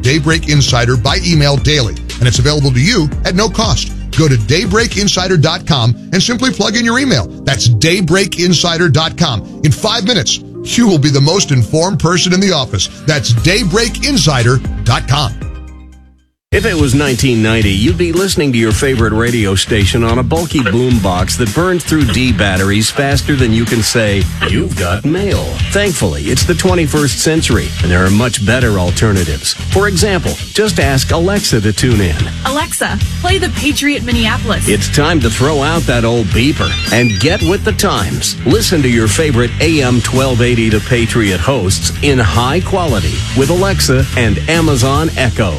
Daybreak Insider by email daily, and it's available to you at no cost. Go to daybreakinsider.com and simply plug in your email. That's daybreakinsider.com. In 5 minutes, you will be the most informed person in the office. That's daybreakinsider.com. If it was 1990, you'd be listening to your favorite radio station on a bulky boombox that burns through D batteries faster than you can say, "You've got mail." Thankfully, it's the 21st century, and there are much better alternatives. For example, just ask Alexa to tune in. Alexa, play the Patriot Minneapolis. It's time to throw out that old beeper and get with the times. Listen to your favorite AM 1280 The Patriot hosts in high quality with Alexa and Amazon Echo.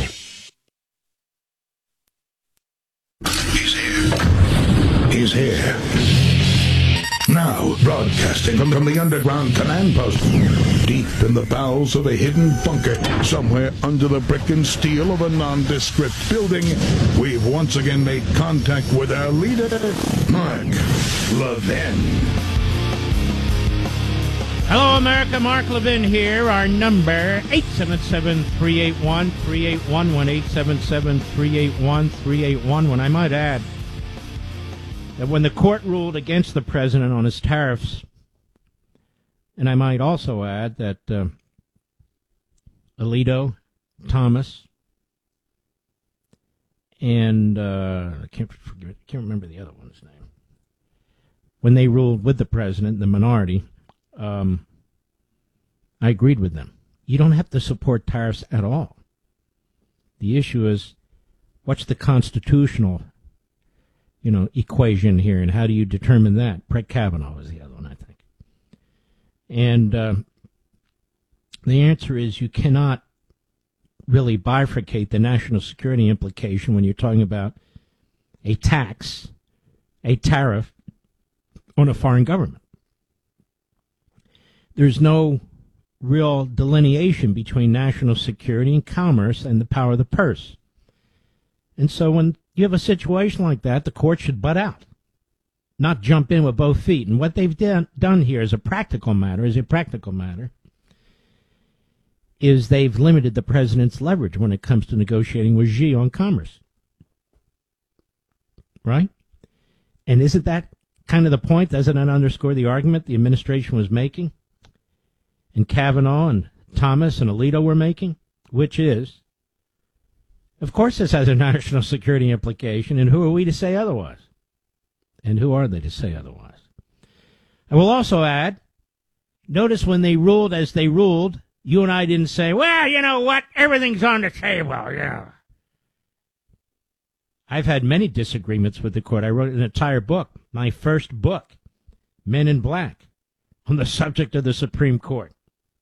He's here. Now, broadcasting from the underground command post, deep in the bowels of a hidden bunker, somewhere under the brick and steel of a nondescript building, we've once again made contact with our leader, Mark Levin. Hello, America. Mark Levin here. Our number, 877-381-3811, 1-877-381-3811. I might add that when the court ruled against the president on his tariffs, and I might also add that Alito, Thomas, and I can't remember the other one's name, when they ruled with the president, the minority, I agreed with them. You don't have to support tariffs at all. The issue is, what's the constitutional, equation here, and how do you determine that? Brett Kavanaugh was the other one, I think. And the answer is you cannot really bifurcate the national security implication when you're talking about a tax, a tariff on a foreign government. There's no real delineation between national security and commerce and the power of the purse. And so when you have a situation like that, the court should butt out, not jump in with both feet. And what they've done here as a practical matter, is they've limited the president's leverage when it comes to negotiating with Xi on commerce. Right? And isn't that kind of the point? Doesn't that underscore the argument the administration was making, and Kavanaugh and Thomas and Alito were making, which is, of course this has a national security implication, and who are we to say otherwise? And who are they to say otherwise? I will also add, notice when they ruled as they ruled, you and I didn't say, well, you know what, everything's on the table, yeah. I've had many disagreements with the court. I wrote an entire book, my first book, Men in Black, on the subject of the Supreme Court.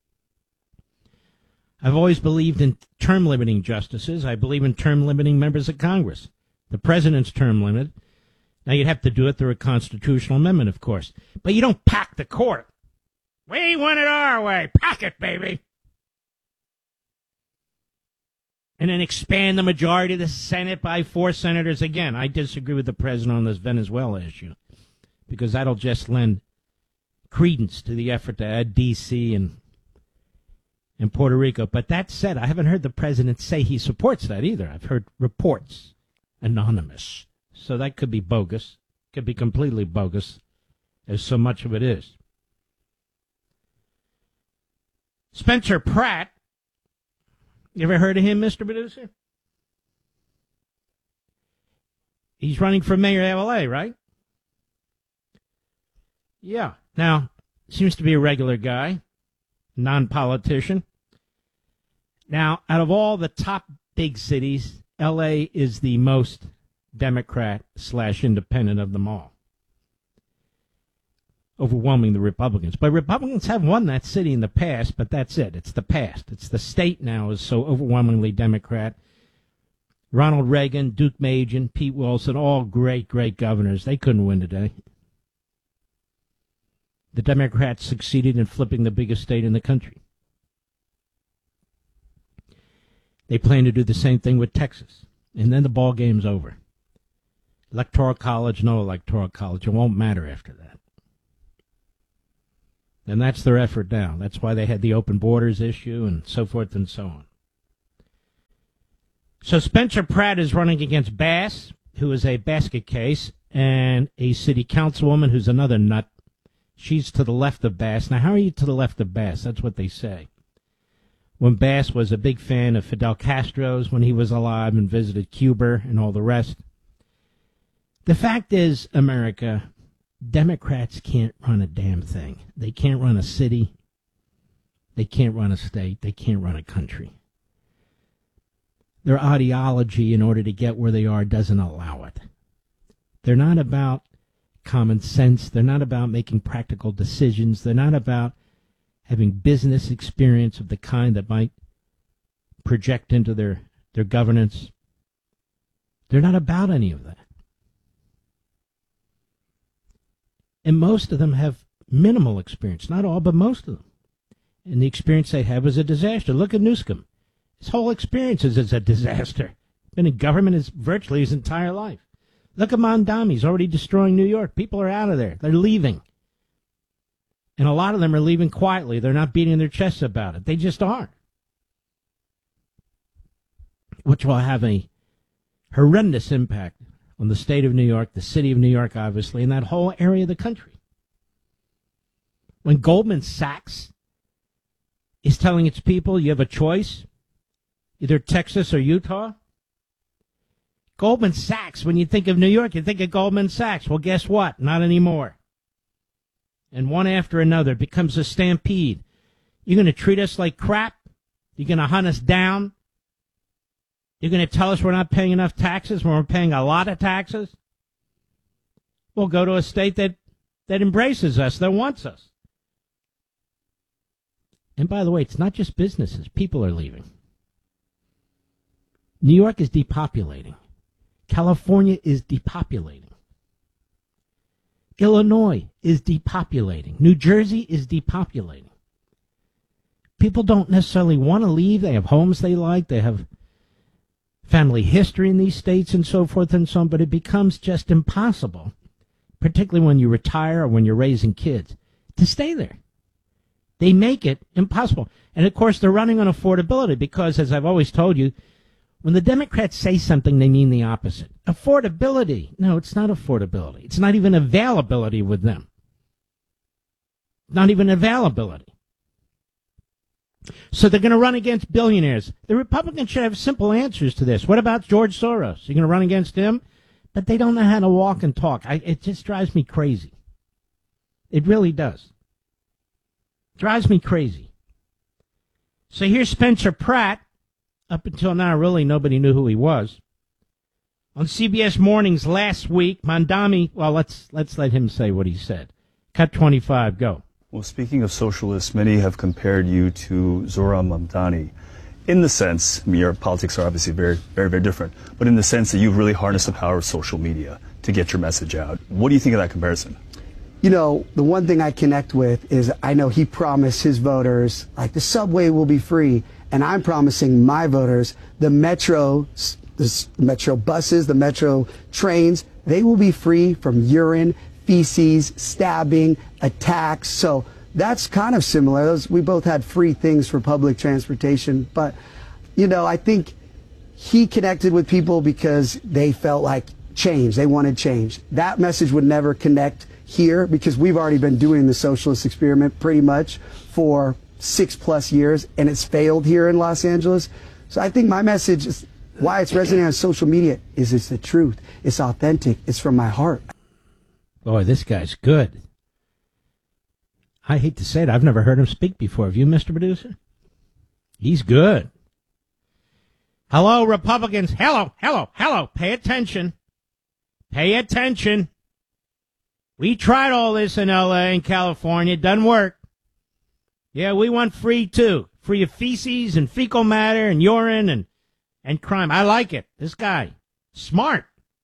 I've always believed in term-limiting justices. I believe in term-limiting members of Congress. The president's term limit. Now, you'd have to do it through a constitutional amendment, of course. But you don't pack the court. We want it our way. Pack it, baby. And then expand the majority of the Senate by 4 senators again. I disagree with the president on this Venezuela issue, because that'll just lend credence to the effort to add D.C. and Puerto Rico. But that said, I haven't heard the president say he supports that either. I've heard reports, anonymous. So that could be bogus, could be completely bogus, as so much of it is. Spencer Pratt, you ever heard of him, Mr. Producer? He's running for mayor of L.A., right? Yeah. Now, seems to be a regular guy, non-politician. Now, out of all the top big cities, L.A. is the most Democrat/independent of them all, overwhelming the Republicans. But Republicans have won that city in the past, but that's it. It's the past. It's the state now is so overwhelmingly Democrat. Ronald Reagan, Duke Majan, Pete Wilson, all great, great governors. They couldn't win today. The Democrats succeeded in flipping the biggest state in the country. They plan to do the same thing with Texas. And then the ball game's over. Electoral college, no electoral college. It won't matter after that. And that's their effort now. That's why they had the open borders issue and so forth and so on. So Spencer Pratt is running against Bass, who is a basket case, and a city councilwoman who's another nut. She's to the left of Bass. Now, how are you to the left of Bass? That's what they say. When Bass was a big fan of Fidel Castro's when he was alive and visited Cuba and all the rest. The fact is, America, Democrats can't run a damn thing. They can't run a city. They can't run a state. They can't run a country. Their ideology, in order to get where they are, doesn't allow it. They're not about common sense. They're not about making practical decisions. They're not about having business experience of the kind that might project into their governance. They're not about any of that. And most of them have minimal experience. Not all, but most of them. And the experience they have is a disaster. Look at Newsom. His whole experience is a disaster. Been in government virtually his entire life. Look at Mondami. He's already destroying New York. People are out of there. They're leaving. And a lot of them are leaving quietly. They're not beating their chests about it. They just are. Which will have a horrendous impact on the state of New York, the city of New York, obviously, and that whole area of the country. When Goldman Sachs is telling its people you have a choice, either Texas or Utah. Goldman Sachs, when you think of New York, you think of Goldman Sachs. Well, guess what? Not anymore. And one after another, it becomes a stampede. You're going to treat us like crap? You're going to hunt us down? You're going to tell us we're not paying enough taxes when we're paying a lot of taxes? We'll go to a state that embraces us, that wants us. And by the way, it's not just businesses. People are leaving. New York is depopulating. California is depopulating. Illinois is depopulating. New Jersey is depopulating. People don't necessarily want to leave. They have homes they like. They have family history in these states and so forth and so on. But it becomes just impossible, particularly when you retire or when you're raising kids, to stay there. They make it impossible. And, of course, they're running on affordability because, as I've always told you, when the Democrats say something, they mean the opposite. Affordability. No, it's not affordability. It's not even availability with them. Not even availability. So they're going to run against billionaires. The Republicans should have simple answers to this. What about George Soros? You're going to run against him? But they don't know how to walk and talk. It just drives me crazy. It really does. Drives me crazy. So here's Spencer Pratt. Up until now, really, nobody knew who he was. On CBS Mornings last week, Mondami, well, let's let him say what he said. Cut 25, go. Well, speaking of socialists, many have compared you to Zohran Mamdani in the sense, I mean, your politics are obviously very, very, very different, but in the sense that you've really harnessed the power of social media to get your message out. What do you think of that comparison? You know, the one thing I connect with is I know he promised his voters, like, the subway will be free. And I'm promising my voters the metro buses, the metro trains, they will be free from urine, feces, stabbing, attacks. So that's kind of similar. We both had free things for public transportation. But, you know, I think he connected with people because they felt like change. They wanted change. That message would never connect here because we've already been doing the socialist experiment pretty much for 6+ years, and it's failed here in Los Angeles. So I think my message is why it's resonating on social media is it's the truth. It's authentic. It's from my heart. Boy, this guy's good. I hate to say it. I've never heard him speak before. Have you, Mr. Producer? He's good. Hello, Republicans. Hello. Pay attention. Pay attention. We tried all this in L.A. and California. It doesn't work. Yeah, we want free, too. Free of feces and fecal matter and urine and crime. I like it. This guy, smart.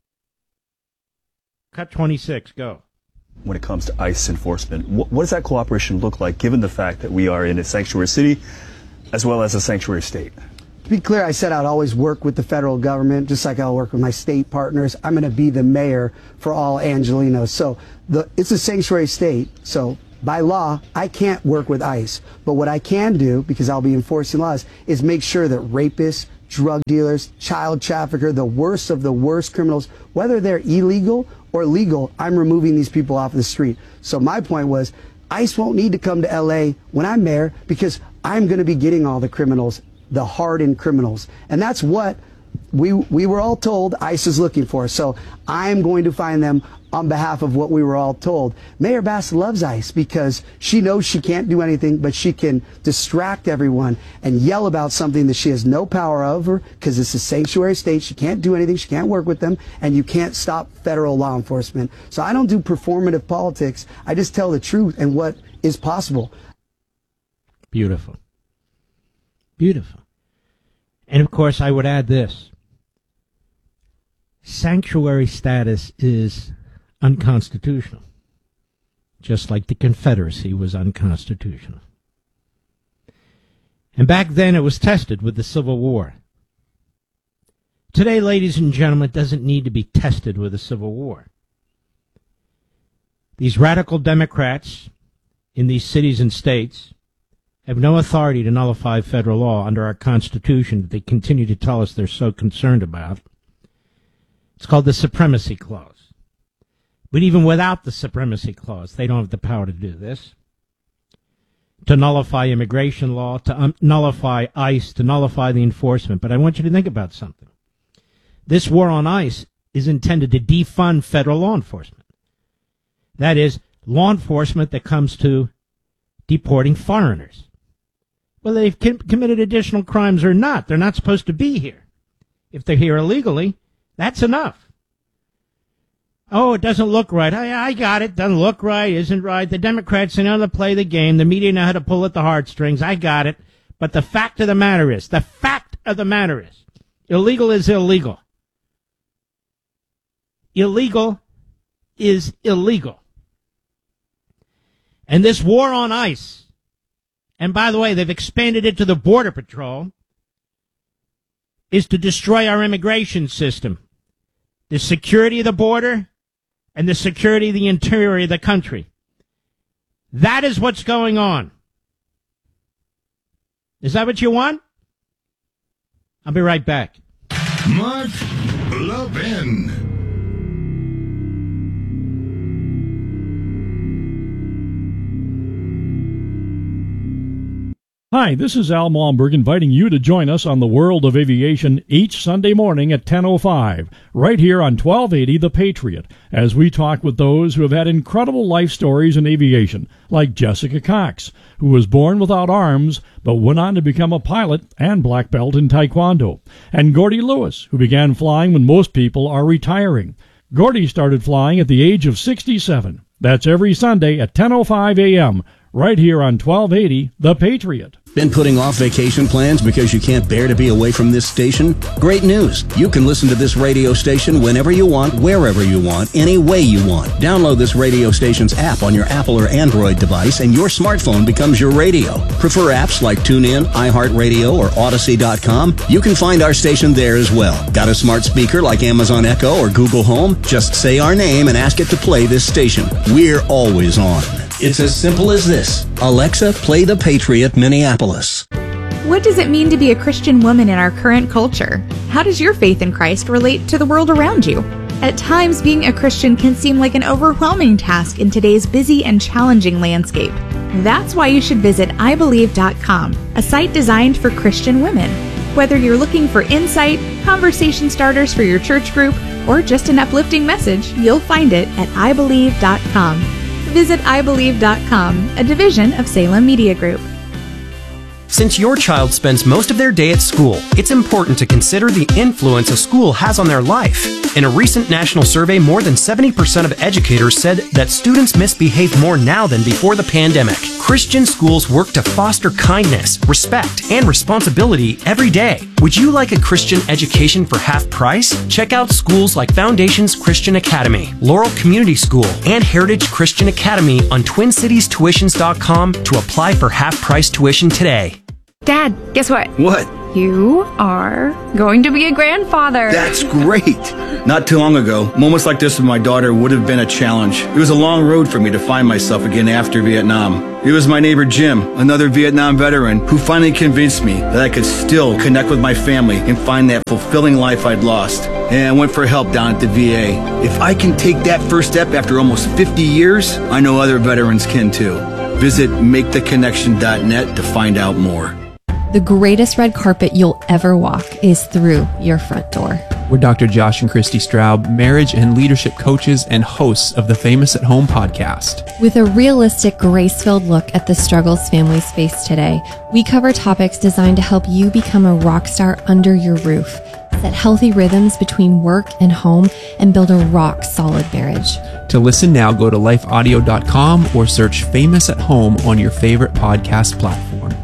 Cut 26, go. When it comes to ICE enforcement, what does that cooperation look like, given the fact that we are in a sanctuary city as well as a sanctuary state? To be clear, I said I'd always work with the federal government, just like I'll work with my state partners. I'm going to be the mayor for all Angelenos. So it's a sanctuary state, so by law, I can't work with ICE. But what I can do, because I'll be enforcing laws, is make sure that rapists, drug dealers, child trafficker, the worst of the worst criminals, whether they're illegal or legal, I'm removing these people off the street. So my point was, ICE won't need to come to LA when I'm mayor because I'm going to be getting all the criminals, the hardened criminals. And that's what we were all told ICE is looking for. So I'm going to find them on behalf of what we were all told. Mayor Bass loves ICE because she knows she can't do anything, but she can distract everyone and yell about something that she has no power over because it's a sanctuary state. She can't do anything. She can't work with them, and you can't stop federal law enforcement. So I don't do performative politics. I just tell the truth and what is possible. Beautiful. Beautiful. And of course, I would add this. Sanctuary status is unconstitutional, just like the Confederacy was unconstitutional. And back then it was tested with the Civil War. Today, ladies and gentlemen, it doesn't need to be tested with a Civil War. These radical Democrats in these cities and states have no authority to nullify federal law under our Constitution that they continue to tell us they're so concerned about. It's called the Supremacy Clause. But even without the Supremacy Clause, they don't have the power to do this. To nullify immigration law, to nullify ICE, to nullify the enforcement. But I want you to think about something. This war on ICE is intended to defund federal law enforcement. That is, law enforcement that comes to deporting foreigners. Whether they've committed additional crimes or not, they're not supposed to be here. If they're here illegally, that's enough. Oh, it doesn't look right. I got it. Doesn't look right. Isn't right. The Democrats know how to play the game. The media know how to pull at the heartstrings. I got it. But the fact of the matter is, illegal is illegal. Illegal is illegal. And this war on ICE, and by the way, they've expanded it to the Border Patrol, is to destroy our immigration system. The security of the border and the security of the interior of the country. That is what's going on. Is that what you want? I'll be right back. Mark Levin. Hi, this is Al Malmberg inviting you to join us on the World of Aviation each Sunday morning at 10:05, right here on 1280 The Patriot, as we talk with those who have had incredible life stories in aviation, like Jessica Cox, who was born without arms but went on to become a pilot and black belt in Taekwondo, and Gordy Lewis, who began flying when most people are retiring. Gordy started flying at the age of 67. That's every Sunday at 10:05 a.m., right here on 1280 The Patriot. Been putting off vacation plans because you can't bear to be away from this station? Great news! You can listen to this radio station whenever you want, wherever you want, any way you want. Download this radio station's app on your Apple or Android device and your smartphone becomes your radio. Prefer apps like TuneIn, iHeartRadio, or Odyssey.com? You can find our station there as well. Got a smart speaker like Amazon Echo or Google Home? Just say our name and ask it to play this station. We're always on. It's as simple as this. Alexa, play The Patriot Minneapolis. What does it mean to be a Christian woman in our current culture? How does your faith in Christ relate to the world around you? At times, being a Christian can seem like an overwhelming task in today's busy and challenging landscape. That's why you should visit IBelieve.com, a site designed for Christian women. Whether you're looking for insight, conversation starters for your church group, or just an uplifting message, you'll find it at IBelieve.com. Visit IBelieve.com, a division of Salem Media Group. Since your child spends most of their day at school, it's important to consider the influence a school has on their life. In a recent national survey, more than 70% of educators said that students misbehave more now than before the pandemic. Christian schools work to foster kindness, respect, and responsibility every day. Would you like a Christian education for half price? Check out schools like Foundations Christian Academy, Laurel Community School, and Heritage Christian Academy on TwinCitiesTuitions.com to apply for half-price tuition today. Dad, guess what? What? You are going to be a grandfather. That's great. Not too long ago, moments like this with my daughter would have been a challenge. It was a long road for me to find myself again after Vietnam. It was my neighbor Jim, another Vietnam veteran, who finally convinced me that I could still connect with my family and find that fulfilling life I'd lost. And I went for help down at the VA. If I can take that first step after almost 50 years, I know other veterans can too. Visit maketheconnection.net to find out more. The greatest red carpet you'll ever walk is through your front door. We're Dr. Josh and Christy Straub, marriage and leadership coaches and hosts of the Famous at Home podcast. With a realistic, grace-filled look at the struggles families face today, we cover topics designed to help you become a rock star under your roof, set healthy rhythms between work and home, and build a rock-solid marriage. To listen now, go to lifeaudio.com or search Famous at Home on your favorite podcast platform.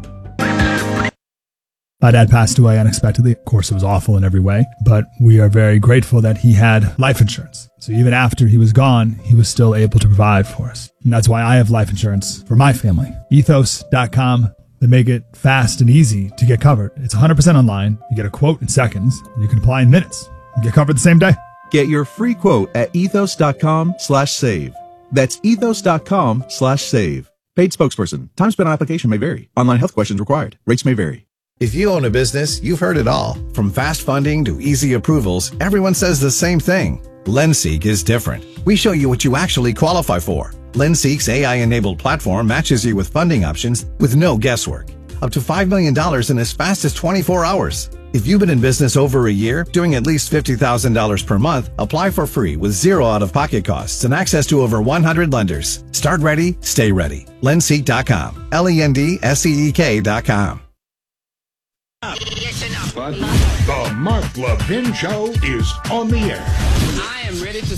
My dad passed away unexpectedly. Of course, it was awful in every way, but we are very grateful that he had life insurance. So even after he was gone, he was still able to provide for us. And that's why I have life insurance for my family. Ethos.com. They make it fast and easy to get covered. It's 100% online. You get a quote in seconds, and you can apply in minutes. You get covered the same day. Get your free quote at ethos.com/save. That's ethos.com/save. Paid spokesperson. Time spent on application may vary. Online health questions required. Rates may vary. If you own a business, you've heard it all. From fast funding to easy approvals, everyone says the same thing. LendSeek is different. We show you what you actually qualify for. LendSeek's AI-enabled platform matches you with funding options with no guesswork. Up to $5 million in as fast as 24 hours. If you've been in business over a year, doing at least $50,000 per month, apply for free with zero out-of-pocket costs and access to over 100 lenders. Start ready, stay ready. LendSeek.com. LendSeek.com. The Mark Levin Show is on the air. I am ready to